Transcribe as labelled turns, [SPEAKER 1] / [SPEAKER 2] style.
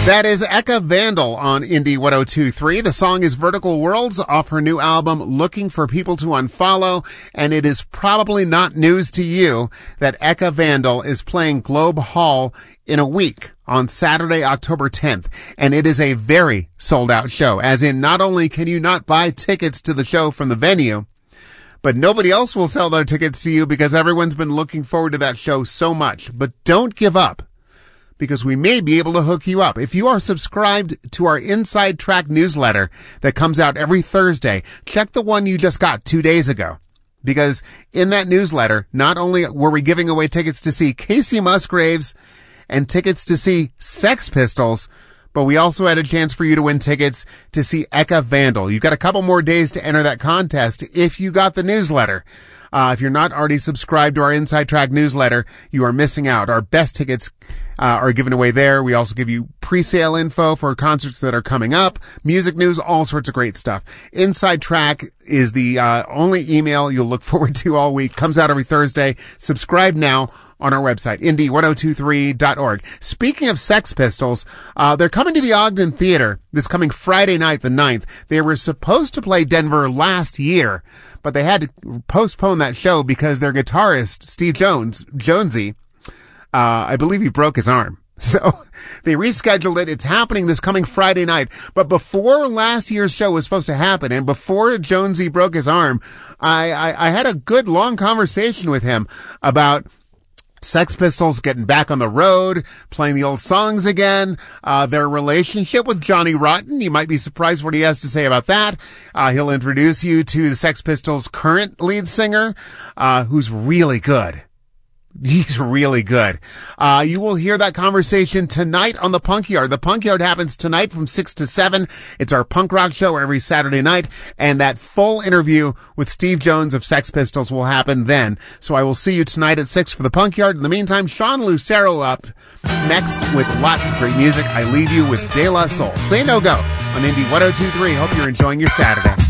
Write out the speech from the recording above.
[SPEAKER 1] That is Eka Vandal on Indie 102.3. The song is Vertical Worlds off her new album, Looking for People to Unfollow. And it is probably not news to you that Eka Vandal is playing Globe Hall in a week on Saturday, October 10th. And it is a very sold out show, as in not only can you not buy tickets to the show from the venue, but nobody else will sell their tickets to you because everyone's been looking forward to that show so much. But don't give up, because we may be able to hook you up. If you are subscribed to our Inside Track newsletter that comes out every Thursday, check the one you just got 2 days ago. Because in that newsletter, not only were we giving away tickets to see Casey Musgraves and tickets to see Sex Pistols, but we also had a chance for you to win tickets to see Eka Vandal. You've got a couple more days to enter that contest if you got the newsletter. If you're not already subscribed to our Inside Track newsletter, you are missing out. Our best tickets are given away there. We also give you pre-sale info for concerts that are coming up, music news, all sorts of great stuff. Inside Track is the only email you'll look forward to all week. Comes out every Thursday. Subscribe now on our website, indie1023.org. Speaking of Sex Pistols, they're coming to the Ogden Theater this coming Friday night, the 9th. They were supposed to play Denver last year, but they had to postpone that show because their guitarist, Steve Jonesy, I believe he broke his arm. So they rescheduled it. It's happening this coming Friday night. But before last year's show was supposed to happen, and before Jonesy broke his arm, I had a good long conversation with him about Sex Pistols getting back on the road, playing the old songs again, their relationship with Johnny Rotten. You might be surprised what he has to say about that. He'll introduce you to the Sex Pistols' current lead singer, who's really good. He's really good. You will hear that conversation tonight on the Punk Yard. The Punk Yard happens tonight from 6 to 7. It's our punk rock show every Saturday night. And that full interview with Steve Jones of Sex Pistols will happen then. So I will see you tonight at 6 for the Punk Yard. In the meantime, Sean Lucero up next with lots of great music. I leave you with De La Soul. Say No Go on Indie 102.3. Hope you're enjoying your Saturday.